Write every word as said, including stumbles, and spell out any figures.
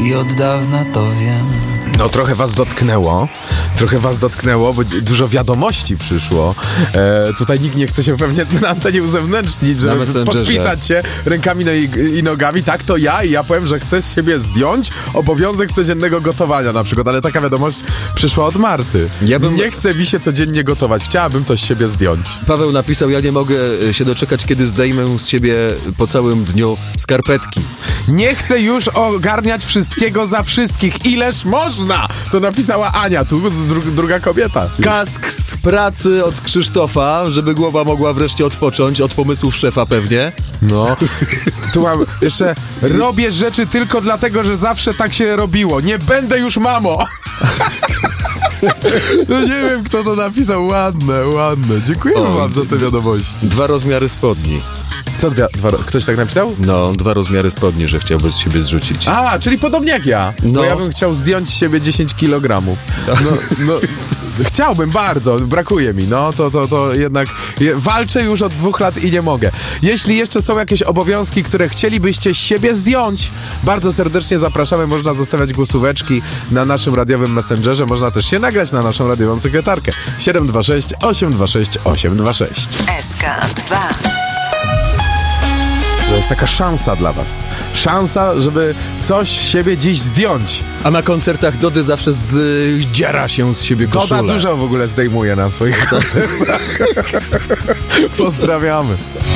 i od dawna to wiem. No trochę was dotknęło, trochę was dotknęło, bo dużo wiadomości przyszło. E, tutaj nikt nie chce się pewnie na antenie uzewnętrznić, żeby podpisać się rękami no i, i nogami. Tak, to ja i ja powiem, że chcę z siebie zdjąć obowiązek codziennego gotowania na przykład, ale taka wiadomość przyszła od Marty. Ja bym... Nie chce mi się codziennie gotować, chciałabym to z siebie zdjąć. Paweł napisał, ja nie mogę się doczekać, kiedy zdejmę z siebie po całym dniu skarpetki. Nie chcę już ogarniać wszystkiego za wszystkich. Ileż można? To napisała Ania, tu dru- druga kobieta. Kask z pracy od Krzysztofa, żeby głowa mogła wreszcie odpocząć od pomysłów szefa pewnie. No. Tu mam jeszcze, robię rzeczy tylko dlatego, że zawsze tak się robiło. Nie będę już mamą. No nie wiem, kto to napisał. Ładne, ładne. Dziękujemy o, wam za te wiadomości. Dwa rozmiary spodni. Co dwa, dwa, ktoś tak napisał? No, dwa rozmiary spodni, że chciałby z siebie zrzucić. A, czyli podobnie jak ja. No. Bo ja bym chciał zdjąć z siebie dziesięć kilogramów. No, no, chciałbym bardzo, brakuje mi. No, to, to, to jednak walczę już od dwóch lat i nie mogę. Jeśli jeszcze są jakieś obowiązki, które chcielibyście z siebie zdjąć, bardzo serdecznie zapraszamy. Można zostawiać głosóweczki na naszym radiowym messengerze. Można też się nagrać na naszą radiową sekretarkę. siedem dwa sześć osiem dwa sześć osiem dwa sześć. S K dwa. To jest taka szansa dla was. Szansa, żeby coś z siebie dziś zdjąć. A na koncertach Dody zawsze zdziera się z siebie koszulę. Doda dużo w ogóle zdejmuje na swoich koncertach. Pozdrawiamy.